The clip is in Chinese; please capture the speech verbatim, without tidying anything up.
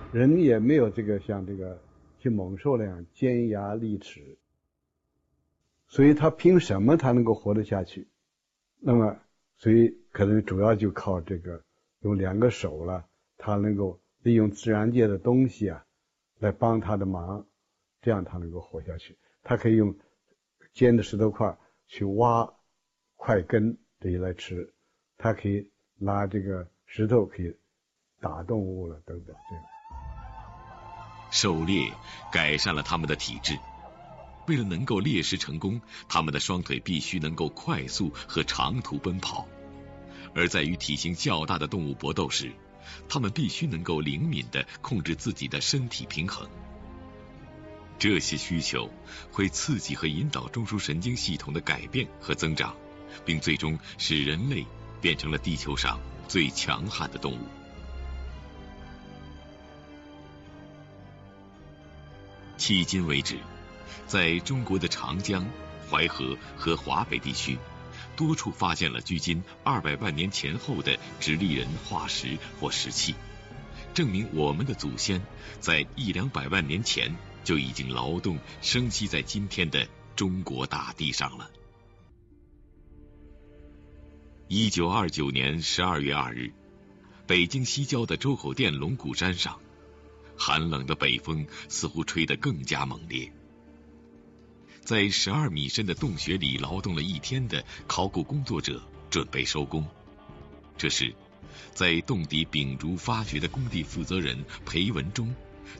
人也没有这个像这个像猛兽那样尖牙利齿，所以他凭什么他能够活得下去？那么，所以可能主要就靠这个用两个手了，他能够利用自然界的东西啊，来帮他的忙，这样他能够活下去。他可以用尖的石头块去挖块根这些来吃，他可以拿这个石头可以打动物了等等这样。 狩猎改善了他们的体质，为了能够猎食成功，他们的双腿必须能够快速和长途奔跑，而在与体型较大的动物搏斗时，他们必须能够灵敏地控制自己的身体平衡。这些需求会刺激和引导中枢神经系统的改变和增长，并最终使人类变成了地球上最强悍的动物。迄今为止，在中国的长江、淮河和华北地区，多处发现了距今二百万年前后的直立人化石或石器，证明我们的祖先在一两百万年前就已经劳动生息在今天的中国大地上了。一九二九年十二月二日，北京西郊的周口店龙骨山上，寒冷的北风似乎吹得更加猛烈。在十二米深的洞穴里劳动了一天的考古工作者准备收工。这时，在洞底秉烛发掘的工地负责人裴文忠